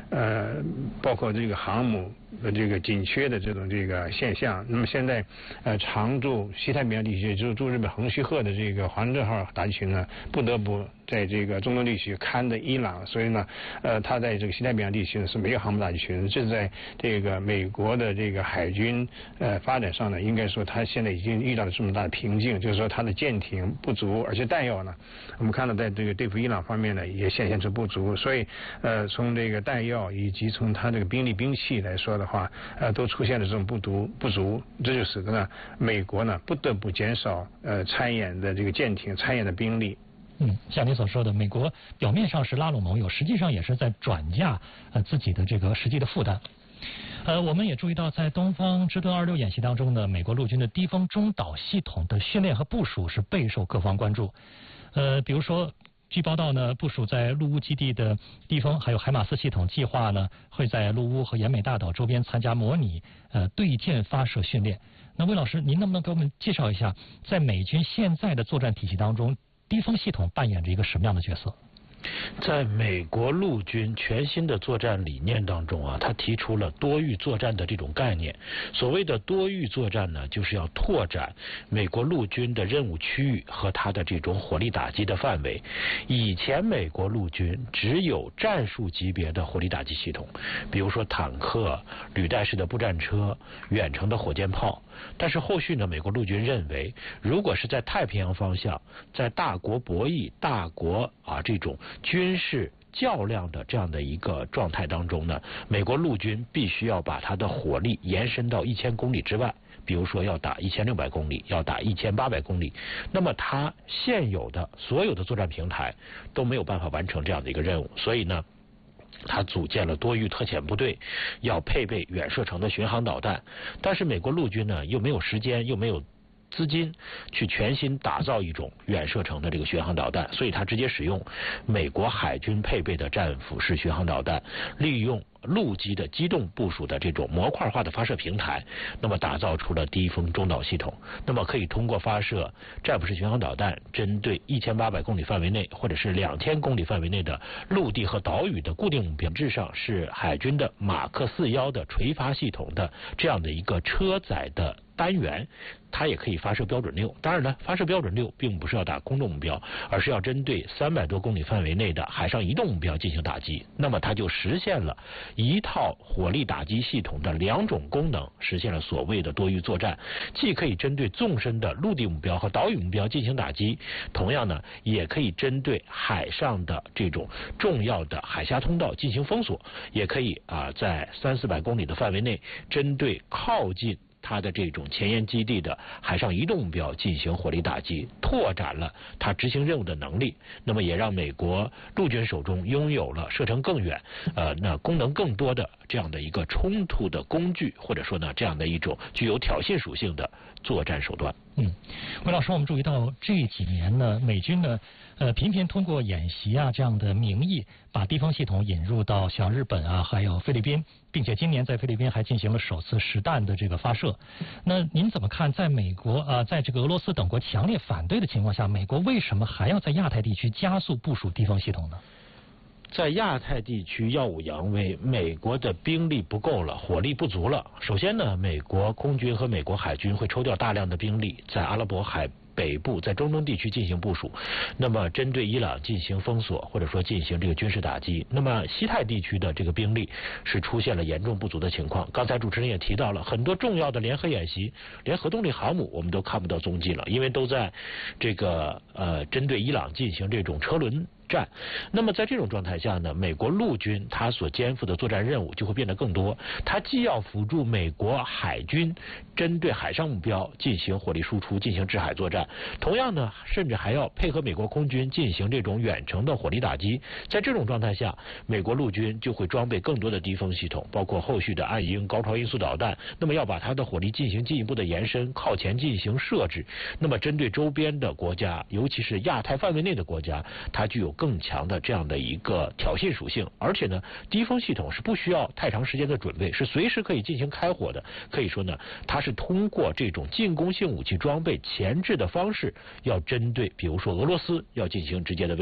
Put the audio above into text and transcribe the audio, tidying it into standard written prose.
包括这个航母的这个紧缺的这种现象。那么现在常驻西太平洋地区，就是驻日本横须贺的这个华盛顿号打击群呢，不得不在这个中东地区看着伊朗，所以呢，它在这个西太平洋地区呢是没有航母打击群。这是在这个美国的这个海军发展上呢，应该说它现在已经遇到了这么大的瓶颈，就是说它的舰艇不足，而且弹药呢，我们看到在这个对付伊朗方面呢也显现出不足，所以从这个弹药以及从它这个兵力兵器来说的话，都出现了这种不足，这就使得呢美国呢不得不减少参演的这个舰艇参演的兵力。 像您所说的，美国表面上是拉拢盟友，实际上也是在转嫁自己的这个实际的负担。我们也注意到，在东方之盾26演习当中呢，美国陆军的低空中导系统的训练和部署是备受各方关注。比如说，据报道呢，部署在陆乌基地的低风还有海马斯系统计划呢，会在陆乌和延美大岛周边参加模拟对舰发射训练。那魏老师，您能不能给我们介绍一下，在美军现在的作战体系当中，低风系统扮演着一个什么样的角色？ 在美国陆军全新的作战理念当中啊，他提出了多域作战的这种概念。所谓的多域作战呢，就是要拓展美国陆军的任务区域和它的这种火力打击的范围。以前美国陆军只有战术级别的火力打击系统，比如说坦克、履带式的步战车、远程的火箭炮。但是后续呢，美国陆军认为，如果是在太平洋方向，在大国博弈、大国这种军事较量的这样的一个状态当中呢，美国陆军必须要把它的火力延伸到1000公里之外，比如说要打1600公里，要打1800公里，那么它现有的所有的作战平台都没有办法完成这样的一个任务，所以呢，他组建了多域特遣部队，要配备远射程的巡航导弹。但是美国陆军呢，又没有时间，又没有资金去全新打造一种远射程的这个巡航导弹，所以他直接使用美国海军配备的战斧式巡航导弹，利用陆基的机动部署的这种模块化的发射平台，那么打造出了低风中导系统，那么可以通过发射战斧式巡航导弹，针对1800公里范围内或者是2000公里范围内的陆地和岛屿的固定目标，质上是海军的马克41的垂发系统的这样的一个车载的单元，它也可以发射标准6。当然呢，发射标准6并不是要打空中目标，而是要针对300多公里范围内的海上移动目标进行打击。那么它就实现了一套火力打击系统的2种功能，实现了所谓的多域作战，既可以针对纵深的陆地目标和岛屿目标进行打击，同样呢，也可以针对海上的这种重要的海峡通道进行封锁，也可以在300-400公里的范围内，针对靠近它的这种前沿基地的海上移动目标进行火力打击，拓展了它执行任务的能力。那么也让美国陆军手中拥有了射程更远、那功能更多的这样的一个冲突的工具，或者说呢，这样的一种具有挑衅属性的作战手段。 魏老师，我们注意到这几年呢，美军呢频频通过演习这样的名义，把低风系统引入到像日本还有菲律宾，并且今年在菲律宾还进行了首次实弹的这个发射。那您怎么看，在美国在这个俄罗斯等国强烈反对的情况下，美国为什么还要在亚太地区加速部署低风系统呢？ 在亚太地区耀武扬威，美国的兵力不够了，火力不足了。首先呢，美国空军和美国海军会抽调大量的兵力在阿拉伯海北部，在中东地区进行部署，那么针对伊朗进行封锁，或者说进行这个军事打击。那么西太地区的这个兵力是出现了严重不足的情况。刚才主持人也提到了很多重要的联合演习，连核动力航母我们都看不到踪迹了，因为都在这个针对伊朗进行这种车轮战。那么在这种状态下呢，美国陆军它所肩负的作战任务就会变得更多，它既要辅助美国海军针对海上目标进行火力输出，进行制海作战，同样呢，甚至还要配合美国空军进行这种远程的火力打击。在这种状态下，美国陆军就会装备更多的低风系统，包括后续的暗鹰、高超音速导弹，那么要把它的火力进行进一步的延伸，靠前进行设置。那么针对周边的国家，尤其是亚太范围内的国家，它具有更强的这样的一个挑衅属性，而且呢，低风系统是不需要太长时间的准备，是随时可以进行开火的。可以说呢，它是通过这种进攻性武器装备前置的方式，要针对比如说俄罗斯要进行直接的